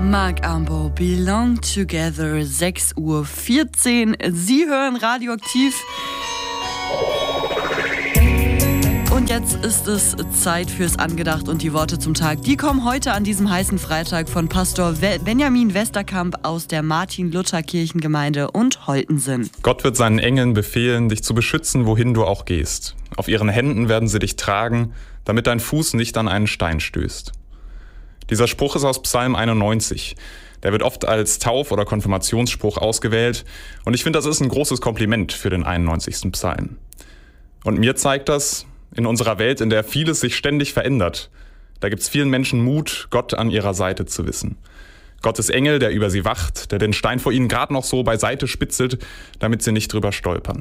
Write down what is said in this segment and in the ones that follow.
Marc Ambo, Belong Together, 6:14 Uhr. Sie hören Radioaktiv. Und jetzt ist es Zeit fürs Angedacht und die Worte zum Tag. Die kommen heute an diesem heißen Freitag von Pastor Benjamin Westerkamp aus der Martin-Luther-Kirchengemeinde und Holtensen. Gott wird seinen Engeln befehlen, dich zu beschützen, wohin du auch gehst. Auf ihren Händen werden sie dich tragen, damit dein Fuß nicht an einen Stein stößt. Dieser Spruch ist aus Psalm 91. Der wird oft als Tauf- oder Konfirmationsspruch ausgewählt. Und ich finde, das ist ein großes Kompliment für den 91. Psalm. Und mir zeigt das, in unserer Welt, in der vieles sich ständig verändert, da gibt es vielen Menschen Mut, Gott an ihrer Seite zu wissen. Gottes Engel, der über sie wacht, der den Stein vor ihnen gerade noch so beiseite spitzelt, damit sie nicht drüber stolpern.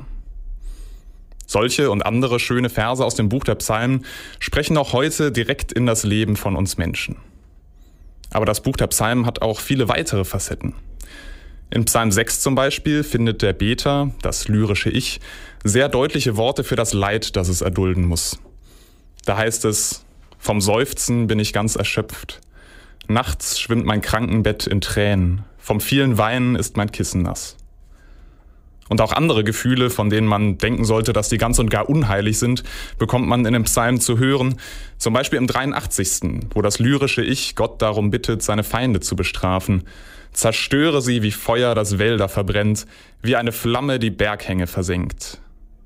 Solche und andere schöne Verse aus dem Buch der Psalmen sprechen auch heute direkt in das Leben von uns Menschen. Aber das Buch der Psalmen hat auch viele weitere Facetten. In Psalm 6 zum Beispiel findet der Beter, das lyrische Ich, sehr deutliche Worte für das Leid, das es erdulden muss. Da heißt es: Vom Seufzen bin ich ganz erschöpft. Nachts schwimmt mein Krankenbett in Tränen. Vom vielen Weinen ist mein Kissen nass. Und auch andere Gefühle, von denen man denken sollte, dass die ganz und gar unheilig sind, bekommt man in dem Psalm zu hören. Zum Beispiel im 83., wo das lyrische Ich Gott darum bittet, seine Feinde zu bestrafen. Zerstöre sie, wie Feuer das Wälder verbrennt, wie eine Flamme die Berghänge versenkt.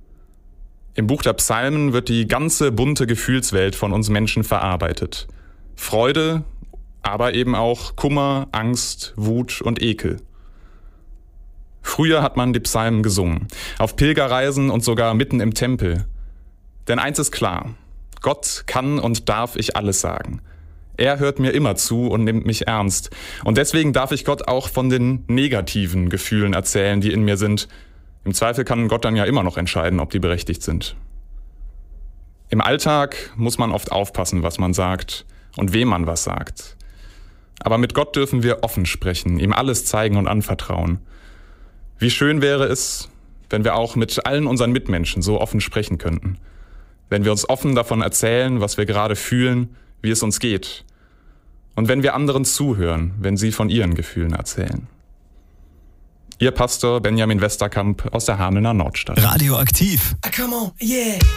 Im Buch der Psalmen wird die ganze bunte Gefühlswelt von uns Menschen verarbeitet. Freude, aber eben auch Kummer, Angst, Wut und Ekel. Früher hat man die Psalmen gesungen, auf Pilgerreisen und sogar mitten im Tempel. Denn eins ist klar: Gott kann und darf ich alles sagen. Er hört mir immer zu und nimmt mich ernst. Und deswegen darf ich Gott auch von den negativen Gefühlen erzählen, die in mir sind. Im Zweifel kann Gott dann ja immer noch entscheiden, ob die berechtigt sind. Im Alltag muss man oft aufpassen, was man sagt und wem man was sagt. Aber mit Gott dürfen wir offen sprechen, ihm alles zeigen und anvertrauen. Wie schön wäre es, wenn wir auch mit allen unseren Mitmenschen so offen sprechen könnten. Wenn wir uns offen davon erzählen, was wir gerade fühlen, wie es uns geht. Und wenn wir anderen zuhören, wenn sie von ihren Gefühlen erzählen. Ihr Pastor Benjamin Westerkamp aus der Hamelner Nordstadt. Radioaktiv. Come on, yeah.